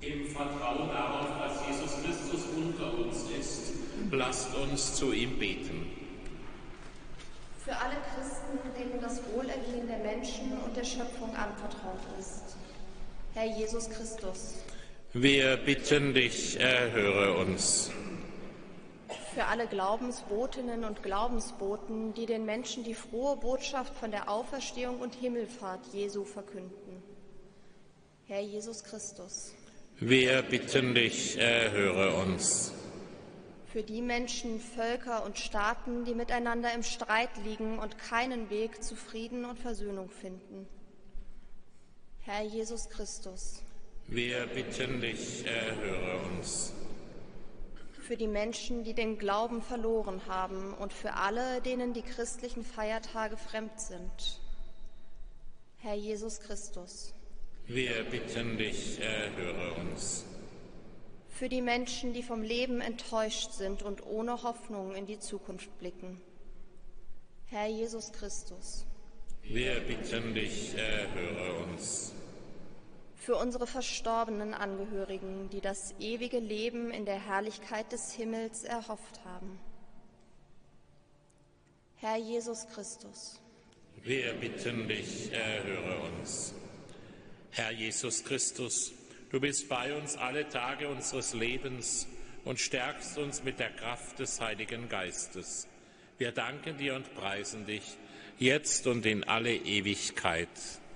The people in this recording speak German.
Im Vertrauen darauf, dass Jesus Christus unter uns ist, lasst uns zu ihm beten. Für alle Christen, denen das Wohlergehen der Menschen und der Schöpfung anvertraut ist. Herr Jesus Christus. Wir bitten dich, erhöre uns. Für alle Glaubensbotinnen und Glaubensboten, die den Menschen die frohe Botschaft von der Auferstehung und Himmelfahrt Jesu verkünden. Herr Jesus Christus. Wir bitten dich, erhöre uns. Für die Menschen, Völker und Staaten, die miteinander im Streit liegen und keinen Weg zu Frieden und Versöhnung finden. Herr Jesus Christus. Wir bitten dich, erhöre uns. Für die Menschen, die den Glauben verloren haben und für alle, denen die christlichen Feiertage fremd sind. Herr Jesus Christus. Wir bitten dich, erhöre uns. Für die Menschen, die vom Leben enttäuscht sind und ohne Hoffnung in die Zukunft blicken. Herr Jesus Christus. Wir bitten dich, erhöre uns. Für unsere verstorbenen Angehörigen, die das ewige Leben in der Herrlichkeit des Himmels erhofft haben. Herr Jesus Christus. Wir bitten dich, erhöre uns. Herr Jesus Christus, du bist bei uns alle Tage unseres Lebens und stärkst uns mit der Kraft des Heiligen Geistes. Wir danken dir und preisen dich, jetzt und in alle Ewigkeit.